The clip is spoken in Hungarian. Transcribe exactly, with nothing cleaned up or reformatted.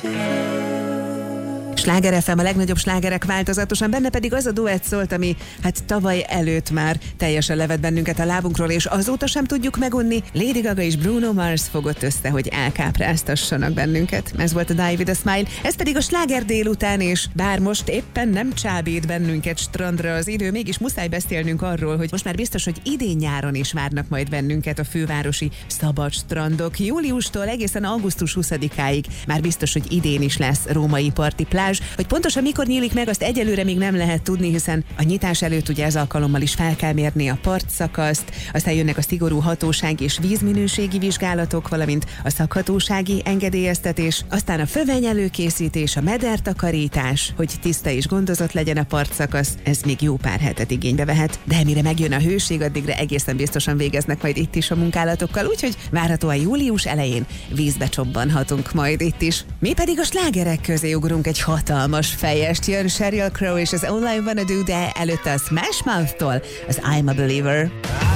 Sláger ef em, a legnagyobb slágerek változatosan, benne pedig az a duett szólt, ami hát tavaly előtt már teljesen levett bennünket a lábunkról, és azóta sem tudjuk megunni. Lady Gaga és Bruno Mars fogott össze, hogy elkápráztassanak bennünket. Ez volt a Die With A Smile, ez pedig a sláger délután, és bár most éppen nem csábít bennünket strandra az idő, mégis muszáj beszélnünk arról, hogy most már biztos, hogy idén nyáron is várnak majd bennünket a fővárosi szabad strandok. Júliustól egészen augusztus huszadikáig már biztos, hogy idén is lesz római parti plázs. Hogy pontosan mikor nyílik meg, azt egyelőre még nem lehet tudni, hiszen a nyitás előtt ugye ez alkalommal is fel kell mérni a partszakaszt, aztán jönnek a szigorú hatósági és vízminőségi vizsgálatok, valamint a szakhatósági engedélyeztetés, aztán a föveny előkészítés, a medertakarítás, hogy tiszta és gondozott legyen a partszakasz, ez még jó pár hetet igénybe vehet, de mire megjön a hőség, addigra egészen biztosan végeznek majd itt is a munkálatokkal, úgyhogy várhatóan július elején vízbe csobbanhatunk majd itt is. Mi pedig a slágerek közé ugrunk egy hatalmas fejest, jön Sheryl Crow és az All I Wanna Do, de előtte a Smash Mouth-tól az I'm a Believer.